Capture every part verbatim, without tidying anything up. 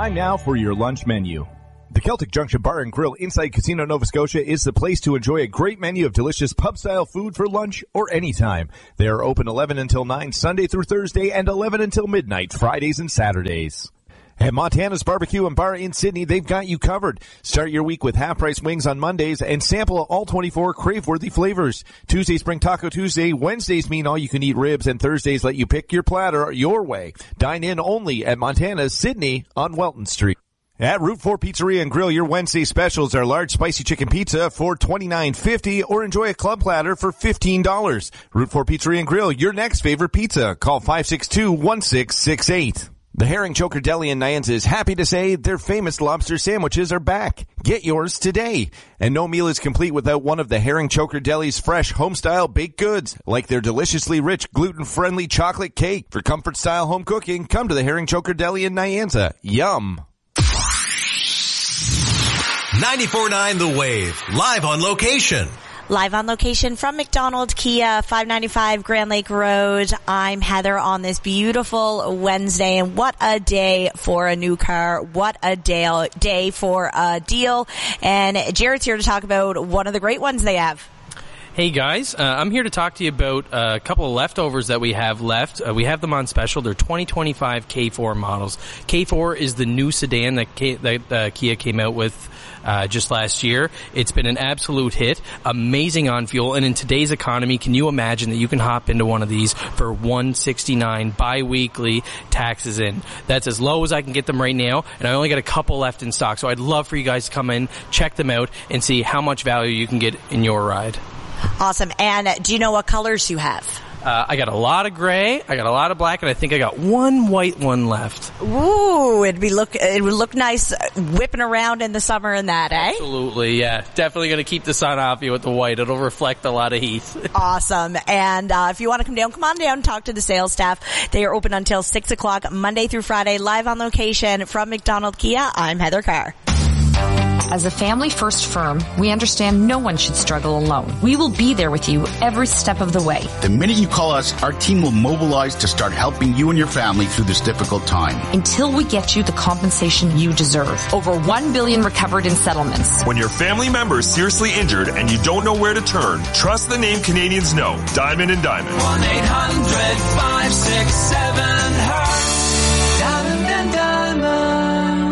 Time now for your lunch menu. The Celtic Junction Bar and Grill inside Casino Nova Scotia is the place to enjoy a great menu of delicious pub-style food for lunch or anytime. They are open eleven until nine Sunday through Thursday and eleven until midnight Fridays and Saturdays. At Montana's Barbecue and Bar in Sydney, they've got you covered. Start your week with half-price wings on Mondays and sample all twenty-four crave-worthy flavors. Tuesdays bring Taco Tuesday, Wednesdays mean all-you-can-eat ribs, and Thursdays let you pick your platter your way. Dine in only at Montana's Sydney on Welton Street. At Route four Pizzeria and Grill, your Wednesday specials are large spicy chicken pizza for twenty-nine fifty or enjoy a club platter for fifteen dollars. Route four Pizzeria and Grill, your next favorite pizza. Call five six two, one six six eight. The Herring Choker Deli in Nyanza is happy to say their famous lobster sandwiches are back. Get yours today. And no meal is complete without one of the Herring Choker Deli's fresh home-style baked goods, like their deliciously rich gluten-friendly chocolate cake. For comfort-style home cooking, come to the Herring Choker Deli in Nyanza. Yum. ninety-four point nine The Wave, live on location. Live on location from McDonald Kia, five ninety-five Grand Lake Road. I'm Heather on this beautiful Wednesday, and what a day for a new car. What a day, day for a deal. And Jared's here to talk about one of the great ones they have. Hey guys, uh, I'm here to talk to you about a couple of leftovers that we have left. Uh, we have them on special. They're twenty twenty-five K four models. K four is the new sedan that, K, that uh, Kia came out with uh, just last year. It's been an absolute hit, amazing on fuel, and in today's economy, can you imagine that you can hop into one of these for one hundred sixty-nine dollars bi-weekly, taxes in? That's as low as I can get them right now, and I only got a couple left in stock, so I'd love for you guys to come in, check them out, and see how much value you can get in your ride. Awesome. And do you know what colors you have? Uh, I got a lot of gray, I got a lot of black, and I think I got one white one left. Ooh, it'd be look, it would look nice whipping around in the summer in that, eh? Absolutely, yeah. Definitely going to keep the sun off you with the white. It'll reflect a lot of heat. Awesome. And uh, if you want to come down, come on down and talk to the sales staff. They are open until six o'clock, Monday through Friday, live on location from McDonald Kia. I'm Heather Carr. As a family-first firm, we understand no one should struggle alone. We will be there with you every step of the way. The minute you call us, our team will mobilize to start helping you and your family through this difficult time. Until we get you the compensation you deserve. Over one billion dollars recovered in settlements. When your family member is seriously injured and you don't know where to turn, trust the name Canadians know. Diamond and Diamond. one eight hundred five six seven hurt. Diamond and Diamond.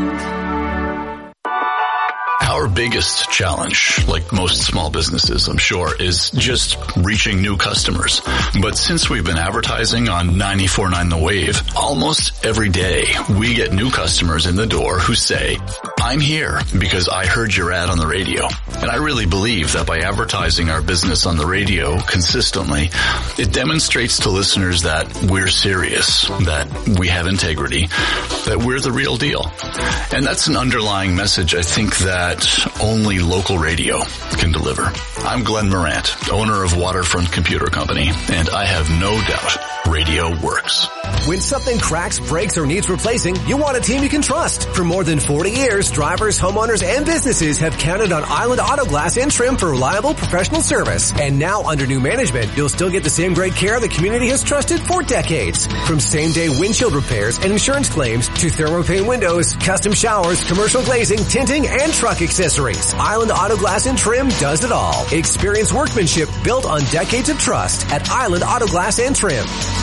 Our biggest challenge, like most small businesses, I'm sure, is just reaching new customers. But since we've been advertising on ninety-four point nine The Wave, almost every day we get new customers in the door who say, I'm here because I heard your ad on the radio. And I really believe that by advertising our business on the radio consistently, it demonstrates to listeners that we're serious, that we have integrity, that we're the real deal. And that's an underlying message I think that only local radio can deliver. I'm Glenn Morant, owner of Waterfront Computer Company, and I have no doubt radio works. When something cracks, breaks, or needs replacing, you want a team you can trust. For more than forty years, drivers, homeowners, and businesses have counted on Island Auto Glass and Trim for reliable professional service. And now, under new management, you'll still get the same great care the community has trusted for decades. From same-day windshield repairs and insurance claims to thermopane windows, custom showers, commercial glazing, tinting, and truck accessories, Island Auto Glass and Trim does it all. Experience workmanship built on decades of trust at Island Auto Glass and Trim.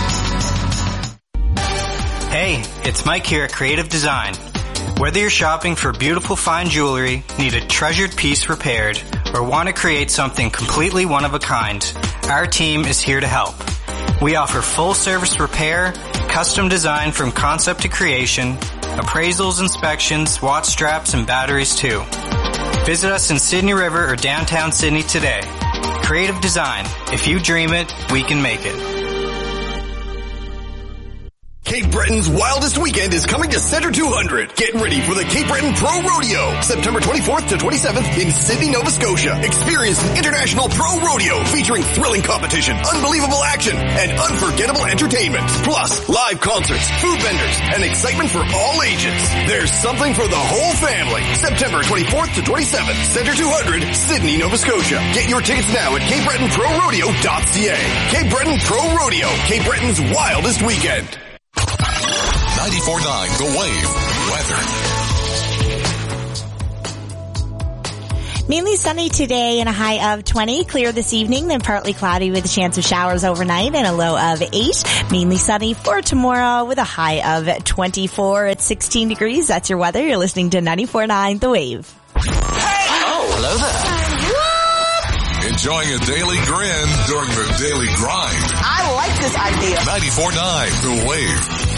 Hey, it's Mike here at Creative Design. Whether you're shopping for beautiful fine jewelry, need a treasured piece repaired, or want to create something completely one of a kind, our team is here to help. We offer full service repair, custom design from concept to creation, appraisals, inspections, watch straps, and batteries too. Visit us in Sydney River or downtown Sydney today. Creative Design. If you dream it, we can make it. Cape Breton's wildest weekend is coming to Centre two hundred. Get ready for the Cape Breton Pro Rodeo, September twenty-fourth to twenty-seventh in Sydney, Nova Scotia. Experience an international pro rodeo featuring thrilling competition, unbelievable action, and unforgettable entertainment. Plus, live concerts, food vendors, and excitement for all ages. There's something for the whole family. September twenty-fourth to twenty-seventh, Centre two hundred, Sydney, Nova Scotia. Get your tickets now at cape breton pro rodeo dot c a. Cape Breton Pro Rodeo, Cape Breton's wildest weekend. ninety-four point nine The Wave. Weather. Mainly sunny today and a high of twenty. Clear this evening, then partly cloudy with a chance of showers overnight and a low of eight. Mainly sunny for tomorrow with a high of twenty-four. It's sixteen degrees. That's your weather. You're listening to ninety-four point nine The Wave. Hey! Oh, hello there. Enjoying a daily grin during the daily grind. I like this idea. ninety-four point nine The Wave.